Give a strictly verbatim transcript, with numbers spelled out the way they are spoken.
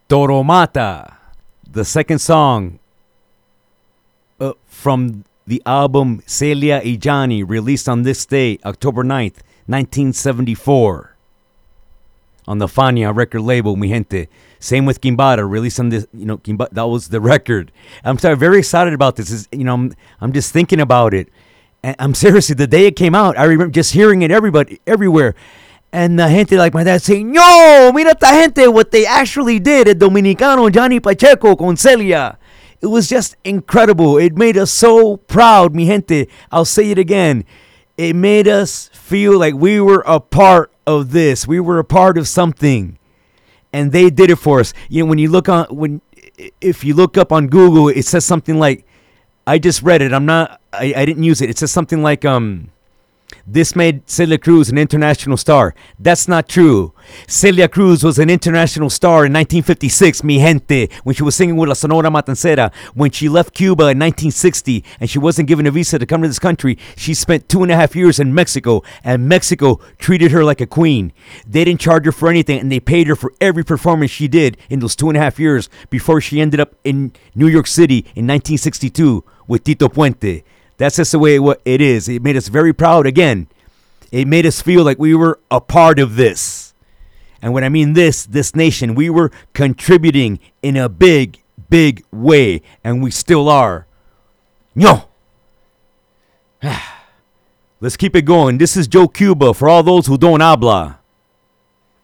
Toromata, the second song uh, from the album Celia y Johnny, released on this day, October ninth, nineteen seventy-four. On the Fania record label, mi gente. Same with Kimbara, released on this, you know, Kimbara, that was the record. I'm sorry, very excited about this. Is you know, I'm, I'm just thinking about it. And I'm seriously, the day it came out, I remember just hearing it everybody, everywhere. And the gente like my dad saying, "Yo, mira esta gente, what they actually did at Dominicano Johnny Pacheco con Celia." It was just incredible. It made us so proud, mi gente. I'll say it again. It made us feel like we were a part of this. We were a part of something. And they did it for us. You know, when you look on, when, if you look up on Google, it says something like, I just read it. I'm not, I, I didn't use it. It says something like, um, this made Celia Cruz an international star. That's not true. Celia Cruz was an international star in nineteen fifty-six, mi gente, when she was singing with La Sonora Matancera. When she left Cuba in nineteen sixty and she wasn't given a visa to come to this country, she spent two and a half years in Mexico, and Mexico treated her like a queen. They didn't charge her for anything, and they paid her for every performance she did in those two and a half years before she ended up in New York City in nineteen sixty-two with Tito Puente. That's just the way it is. It made us very proud. Again, it made us feel like we were a part of this. And when I mean this, this nation, we were contributing in a big, big way. And we still are. No. Let's keep it going. This is Joe Cuba for all those who don't habla.